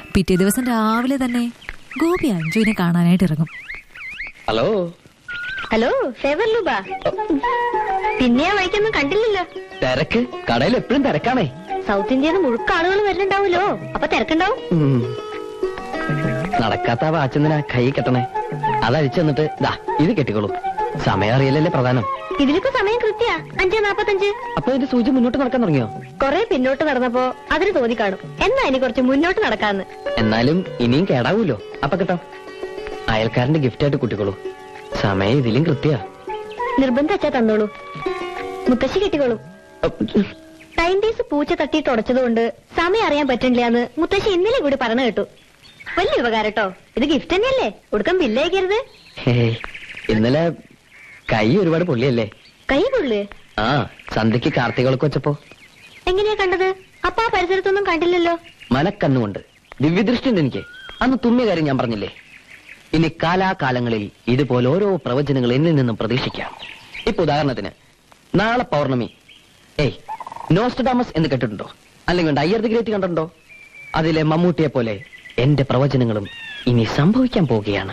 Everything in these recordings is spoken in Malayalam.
പിറ്റേ ദിവസം രാവിലെ തന്നെ ഗോപി അഞ്ജുവിനെ കാണാനായിട്ട് ഇറങ്ങും. ഹലോ ഹലോ ഫേവർ ലൂബ, പിന്നെ ആ വഴിക്കൊന്നും കണ്ടില്ലല്ലോ. തിരക്ക്, കടയിൽ എപ്പോഴും തിരക്കാണേ. സൗത്ത് ഇന്ത്യയിൽ നിന്ന് മുഴുക്ക ആളുകൾ വരുന്നുണ്ടാവുമല്ലോ, അപ്പൊ തിരക്കുണ്ടാവും. നടക്കാത്ത വാച്ചെന്തിനാ കൈ കെട്ടണേ? അതഴിച്ചു തന്നിട്ട് ദാ ഇത് കെട്ടിക്കോളൂ. സമയം അറിയില്ലല്ലേ പ്രധാനം. ഇതിലിപ്പോ സമയം കൃത്യ 5:45. അപ്പൊ ഇതിന്റെ സൂചി മുന്നോട്ട് നടക്കാൻ തുടങ്ങിയോ? കൊറേ പിന്നോട്ട് നടന്നപ്പോ അതിന് തോന്നി കാണും എന്നാ ഇനി കുറച്ച് മുന്നോട്ട് നടക്കാന്ന്. എന്നാലും ഇനിയും കേടാവൂലോ. അപ്പൊ കേട്ടോ, അയൽക്കാരന്റെ ഗിഫ്റ്റ് ആയിട്ട് കുട്ടിക്കോളൂ. സമയം ഇതിലും കൃത്യ. നിർബന്ധം വെച്ചാ തന്നോളൂ. മുത്തശ്ശി കെട്ടിക്കോളൂ. ടൈം പീസ് പൂച്ച തട്ടിയിട്ട് ഉടച്ചതുകൊണ്ട് സമയം അറിയാൻ പറ്റില്ലാന്ന് മുത്തശ്ശി ഇന്നലെ കൂടി പറഞ്ഞു കേട്ടു. വലിയ ഉപകാരം കേട്ടോ. ഇത് ഗിഫ്റ്റ് തന്നെയല്ലേ, കൊടുക്കാൻ ബില്ലേക്കരുത്. ഇന്നലെ കൈ ഒരുപാട് പൊള്ളിയല്ലേ? കൈ പൊള്ളേ? ആ, സന്ധ്യക്ക് കാർത്തികൾക്ക് വെച്ചപ്പോ. എങ്ങനെയാ കണ്ടത്? അപ്പൊ ആ പരിസരത്തൊന്നും കണ്ടില്ലല്ലോ. മനക്കണ്ണുകൊണ്ട് ദിവ്യദൃഷ്ടി ഉണ്ട് എനിക്ക്. അന്ന് തുമ്മിയ കാര്യം ഞാൻ പറഞ്ഞില്ലേ. ഇനി കാലാകാലങ്ങളിൽ ഇതുപോലെ ഓരോ പ്രവചനങ്ങൾ എന്നിൽ നിന്നും പ്രതീക്ഷിക്കാം. ഇപ്പൊ ഉദാഹരണത്തിന്, നാളെ പൗർണമി. നോസ്ട്രഡാമസ് എന്ന് കേട്ടിട്ടുണ്ടോ? അല്ലെങ്കിൽ ഡയർ ദി ഗ്രേറ്റ് കണ്ടിട്ടുണ്ടോ? അതിലെ മമ്മൂട്ടിയെ പോലെ എന്റെ പ്രവചനങ്ങളും ഇനി സംഭവിക്കാൻ പോവുകയാണ്.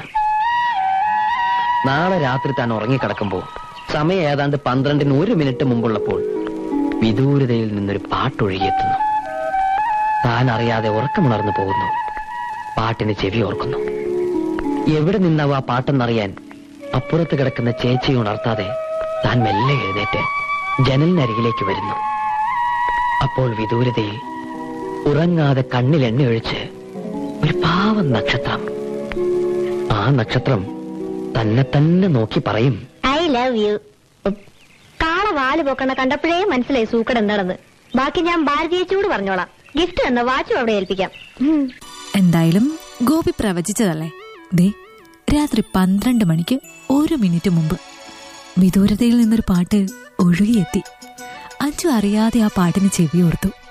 നാളെ രാത്രി താൻ ഉറങ്ങിക്കിടക്കുമ്പോൾ സമയം ഏതാണ്ട് 12:01 മുമ്പുള്ളപ്പോൾ വിദൂരതയിൽ നിന്നൊരു പാട്ടൊഴുകിയെത്തുന്നു. താൻ അറിയാതെ ഉറക്കമുണർന്നു പോകുന്നു. പാട്ടിന് ചെവി ഓർക്കുന്നു. എവിടെ നിന്നാവും ആ പാട്ടെന്നറിയാൻ അപ്പുറത്ത് കിടക്കുന്ന ചേച്ചിയെ ഉണർത്താതെ താൻ മെല്ലെ എഴുന്നേറ്റ് ജനലിനരികിലേക്ക് വരുന്നു. അപ്പോൾ വിദൂരതയിൽ ഉറങ്ങാതെ കണ്ണിൽ എണ്ണയൊഴിച്ച് ഒരു പാവം നക്ഷത്രം. ആ നക്ഷത്രം തന്നെ തന്നെ നോക്കി പറയും, ഐ ലവ് യു. കാള വാല് പോക്കണ കണ്ടപ്പോഴേ മനസ്സിലായി സൂക്കട് എന്താണെന്ന്. ബാക്കി ഞാൻ ഭാരതീയച്ചൂട് പറഞ്ഞോളാം. ഗിഫ്റ്റ് എന്ന വാച്ചും അവിടെ ഏൽപ്പിക്കാം. എന്തായാലും ഗോപി പ്രവചിച്ചതല്ലേ. ദേ, രാത്രി 12 മണിക്ക് 1 മിനിറ്റ് മുമ്പ് വിദൂരതയിൽ നിന്നൊരു പാട്ട് ഒഴുകിയെത്തി. അഞ്ജു അറിയാതെ ആ പാട്ടിന് ചെവിയോർത്തു.